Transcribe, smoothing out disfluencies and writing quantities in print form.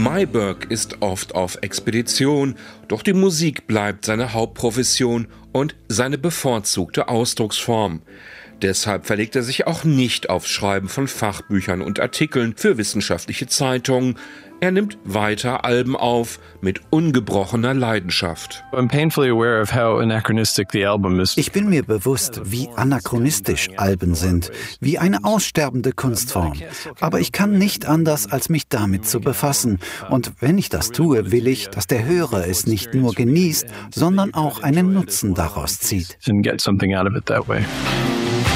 Mayberg ist oft auf Expedition, doch die Musik bleibt seine Hauptprofession und seine bevorzugte Ausdrucksform. Deshalb verlegt er sich auch nicht aufs Schreiben von Fachbüchern und Artikeln für wissenschaftliche Zeitungen. Er nimmt weiter Alben auf mit ungebrochener Leidenschaft. Ich bin mir bewusst, wie anachronistisch Alben sind, wie eine aussterbende Kunstform. Aber ich kann nicht anders, als mich damit zu befassen. Und wenn ich das tue, will ich, dass der Hörer es nicht nur genießt, sondern auch einen Nutzen daraus zieht.